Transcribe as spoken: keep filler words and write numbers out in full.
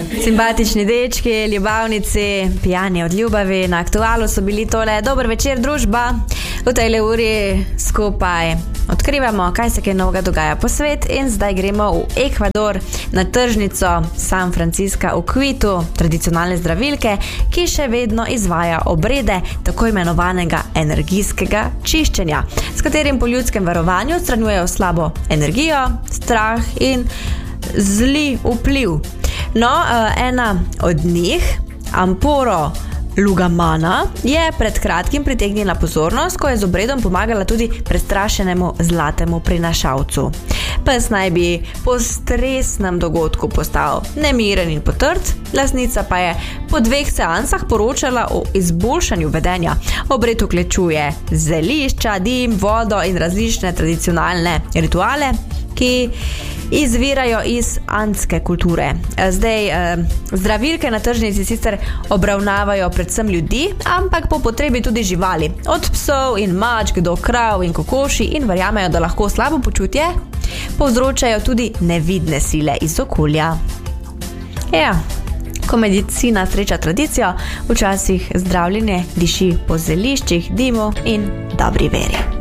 Simpatični dečki, ljubavnici, pijani od ljubavi, na Aktualu so bili tole. Dober večer, družba. V tej uri skupaj odkrivamo, kaj se kaj novega dogaja po svet in zdaj gremo v Ekvador na tržnico San Francisca v Kvitu, tradicionalne zdravilke, ki še vedno izvaja obrede tako imenovanega energijskega čiščenja, s katerim po ljudskem verovanju odstranjujejo slabo energijo, strah in zli vpliv. No, ena od njih, Amporo Lugamana, je pred kratkim pritegnila pozornost, ko je z obredom pomagala tudi prestrašenemu zlatemu prinašalcu. Pes naj bi po stresnem dogodku postal nemiren in potrt, lastnica pa je po dveh seansah poročala o izboljšanju vedenja. Obred vključuje zelišča, dim, vodo in različne tradicionalne rituale, ki izvirajo iz andske kulture. Zdaj, zdravilke na tržnici sicer obravnavajo predvsem ljudi, ampak po potrebi tudi živali, od psov in mačk do krav in kokoši, in verjamejo, da lahko slabo počutje povzročajo tudi nevidne sile iz okolja. Ja, ko medicina sreča tradicijo, včasih zdravljenje diši po zeliščih, dimu in dobri veri.